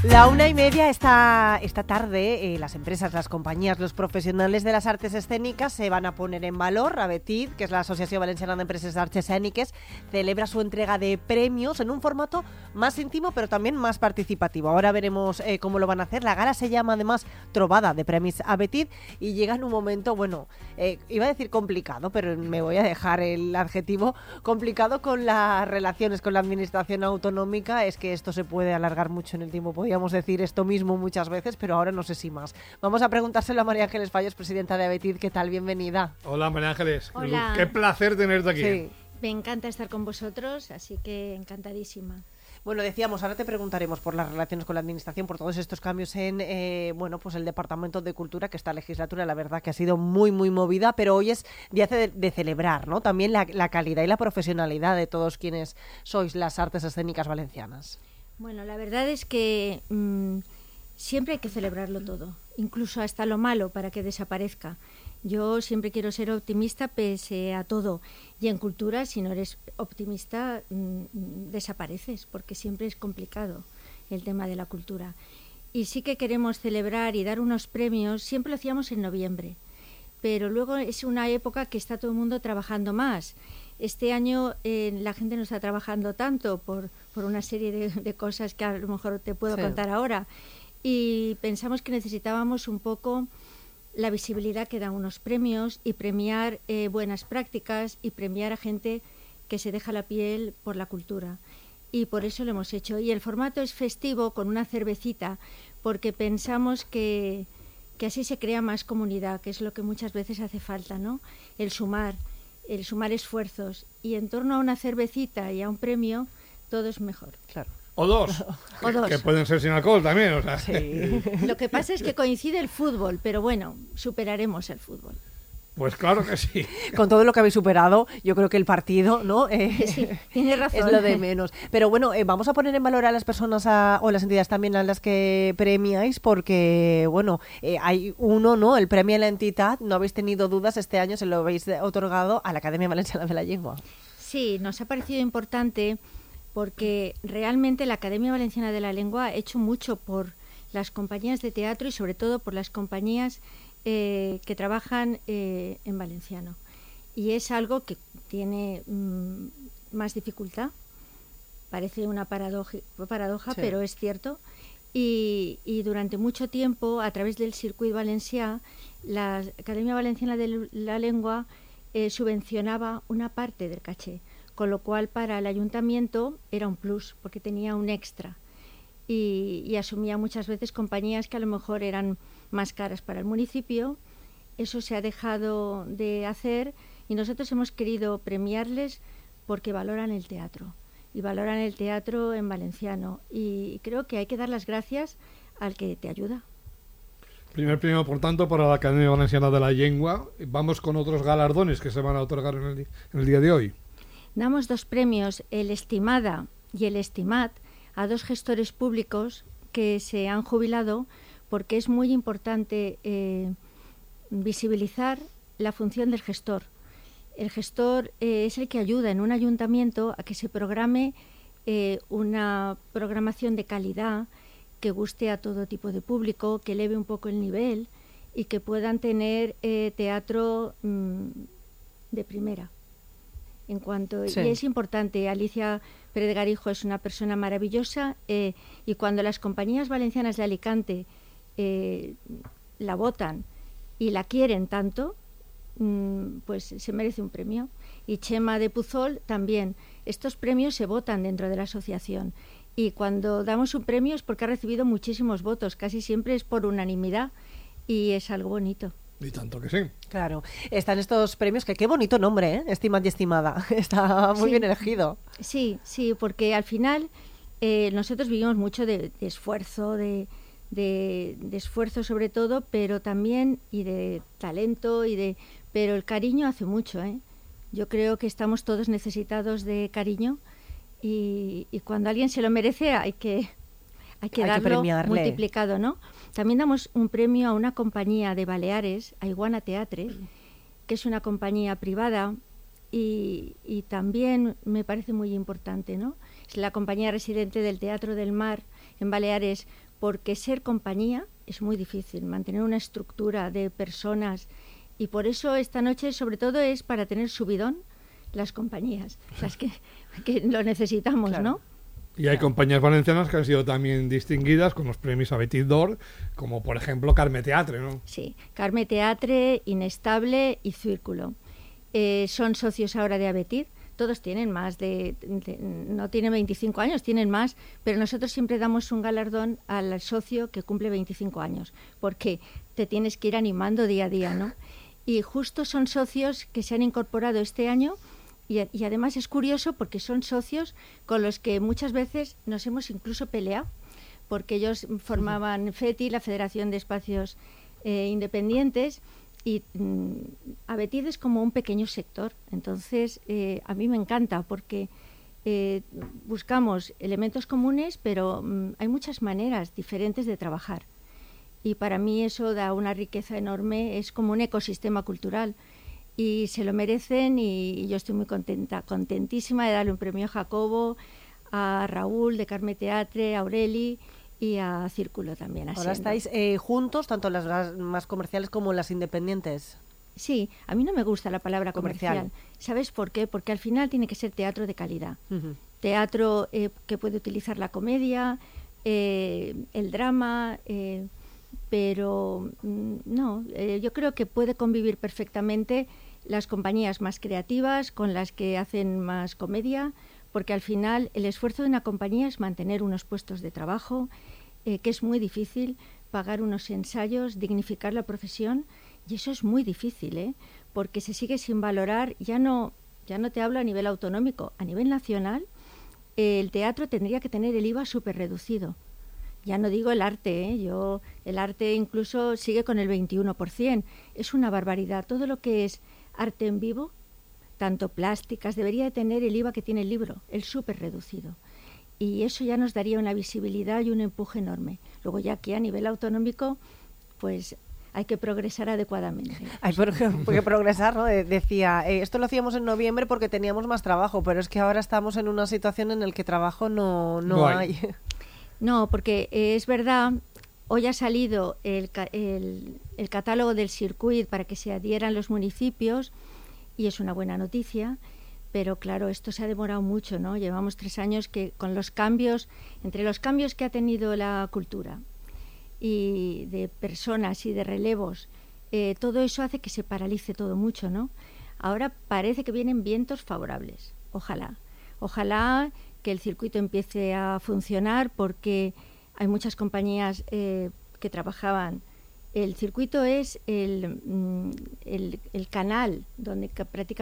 La 1:30 esta tarde, las empresas, las compañías, los profesionales de las artes escénicas se van a poner en valor. ABETID, que es la Asociación Valenciana de Empresas de Artes Escéniques, celebra su entrega de premios en un formato más íntimo, pero también más participativo. Ahora veremos cómo lo van a hacer. La gala se llama además Trobada de Premis ABETID y llega en un momento, iba a decir complicado, pero me voy a dejar el adjetivo complicado con las relaciones con la administración autonómica. Es que esto se puede alargar mucho en el tiempo. Podríamos decir esto mismo muchas veces, pero ahora no sé si más. Vamos a preguntárselo a María Ángeles Fallos, presidenta de ABETID. ¿Qué tal? Bienvenida. Hola, María Ángeles. Hola. Qué placer tenerte aquí. Sí. Me encanta estar con vosotros, así que encantadísima. Bueno, decíamos, ahora te preguntaremos por las relaciones con la administración, por todos estos cambios en pues el Departamento de Cultura, que esta legislatura la verdad que ha sido muy, muy movida, pero hoy es día de celebrar, ¿no? También la calidad y la profesionalidad de todos quienes sois las artes escénicas valencianas. Bueno, la verdad es que siempre hay que celebrarlo todo, incluso hasta lo malo, para que desaparezca. Yo siempre quiero ser optimista pese a todo. Y en cultura, si no eres optimista, desapareces, porque siempre es complicado el tema de la cultura. Y sí que queremos celebrar y dar unos premios, siempre lo hacíamos en noviembre, pero luego es una época que está todo el mundo trabajando más. Este año la gente no está trabajando tanto por una serie de cosas que a lo mejor te puedo contar ahora. Y pensamos que necesitábamos un poco la visibilidad que dan unos premios y premiar buenas prácticas y premiar a gente que se deja la piel por la cultura. Y por eso lo hemos hecho. Y el formato es festivo, con una cervecita, porque pensamos que así se crea más comunidad, que es lo que muchas veces hace falta, ¿no? El sumar esfuerzos. Y en torno a una cervecita y a un premio, todo es mejor. Claro. O dos. Que pueden ser sin alcohol también. O sea. Sí. Lo que pasa es que coincide el fútbol, pero bueno, superaremos el fútbol. Pues claro que sí. Con todo lo que habéis superado, yo creo que el partido, ¿no? Sí, tienes razón. Es lo de menos. Pero bueno, vamos a poner en valor a las personas o las entidades también a las que premiáis, porque, hay uno, ¿no? El premio a la entidad, no habéis tenido dudas, este año se lo habéis otorgado a la Academia Valenciana de la Lengua. Sí, nos ha parecido importante porque realmente la Academia Valenciana de la Lengua ha hecho mucho por las compañías de teatro y sobre todo por las compañías que trabajan en valenciano. Y es algo que tiene más dificultad. Parece una paradoja, sí, pero es cierto. Y durante mucho tiempo, a través del Circuit Valencià, la Academia Valenciana de la Lengua subvencionaba una parte del caché, con lo cual para el ayuntamiento era un plus, porque tenía un extra. Y asumía muchas veces compañías que a lo mejor eran más caras para el municipio. Eso se ha dejado de hacer y nosotros hemos querido premiarles porque valoran el teatro y valoran el teatro en valenciano, y creo que hay que dar las gracias al que te ayuda. Primer premio, por tanto, para la Academia Valenciana de la Lengua. Vamos con otros galardones que se van a otorgar en el día de hoy. Damos dos premios, el Estimada y el Estimat, a dos gestores públicos que se han jubilado, porque es muy importante visibilizar la función del gestor. El gestor es el que ayuda en un ayuntamiento a que se programe una programación de calidad que guste a todo tipo de público, que eleve un poco el nivel y que puedan tener teatro de primera. Y es importante, Alicia Pérez Garijo es una persona maravillosa, y cuando las compañías valencianas de Alicante la votan y la quieren tanto, pues se merece un premio. Y Chema de Puzol también. Estos premios se votan dentro de la asociación, y cuando damos un premio es porque ha recibido muchísimos votos, casi siempre es por unanimidad, y es algo bonito. Y tanto que sí. Claro. Están estos premios, que qué bonito nombre, ¿eh? Estimad y Estimada. Está muy bien elegido. Sí, porque al final nosotros vivimos mucho de esfuerzo, de esfuerzo sobre todo, pero también y de talento, pero el cariño hace mucho, ¿eh? Yo creo que estamos todos necesitados de cariño, y cuando alguien se lo merece hay que darlo multiplicado, ¿no? También damos un premio a una compañía de Baleares, a Iguana Teatre, que es una compañía privada, y también me parece muy importante, ¿no? Es la compañía residente del Teatro del Mar en Baleares, porque ser compañía es muy difícil, mantener una estructura de personas, y por eso esta noche sobre todo es para tener subidón las compañías, las que lo necesitamos, claro. ¿no? Y hay compañías valencianas que han sido también distinguidas con los premios Abetit d'Or, como por ejemplo Carme Teatre, ¿no? Sí, Carme Teatre, Inestable y Círculo. Son socios ahora de Abetit. Todos tienen más no tienen 25 años, tienen más, pero nosotros siempre damos un galardón al socio que cumple 25 años, porque te tienes que ir animando día a día, ¿no? Y justo son socios que se han incorporado este año, y además es curioso porque son socios con los que muchas veces nos hemos incluso peleado, porque ellos formaban FETI, la Federación de Espacios Independientes, y Abetit es como un pequeño sector. Entonces a mí me encanta porque buscamos elementos comunes, pero hay muchas maneras diferentes de trabajar, y para mí eso da una riqueza enorme, es como un ecosistema cultural, y se lo merecen, y yo estoy muy contentísima de darle un premio a Jacobo, a Raúl de Carme Teatre, a Aureli y a Círculo también. Ahora estáis juntos, tanto las más comerciales como las independientes. Sí, a mí no me gusta la palabra comercial. ¿Sabes por qué? Porque al final tiene que ser teatro de calidad. Teatro que puede utilizar la comedia, el drama, pero no, yo creo que puede convivir perfectamente las compañías más creativas con las que hacen más comedia, porque al final el esfuerzo de una compañía es mantener unos puestos de trabajo, que es muy difícil, pagar unos ensayos, dignificar la profesión, y eso es muy difícil, porque se sigue sin valorar. Ya no te hablo a nivel autonómico, a nivel nacional el teatro tendría que tener el IVA súper reducido. Ya no digo el arte, el arte incluso sigue con el 21%. Es una barbaridad. Todo lo que es arte en vivo, tanto plásticas, debería de tener el IVA que tiene el libro, el súper reducido. Y eso ya nos daría una visibilidad y un empuje enorme. Luego ya aquí a nivel autonómico, pues hay que progresar adecuadamente. Hay que progresar, ¿no? Decía, esto lo hacíamos en noviembre porque teníamos más trabajo, pero es que ahora estamos en una situación en la que trabajo no hay. No, porque es verdad, hoy ha salido el catálogo del circuit para que se adhieran los municipios, y es una buena noticia, pero claro, esto se ha demorado mucho, ¿no? Llevamos 3 años que con los cambios, entre los cambios que ha tenido la cultura y de personas y de relevos, todo eso hace que se paralice todo mucho, ¿no? Ahora parece que vienen vientos favorables, ojalá que el circuito empiece a funcionar, porque hay muchas compañías que trabajaban. El circuito es el canal donde prácticamente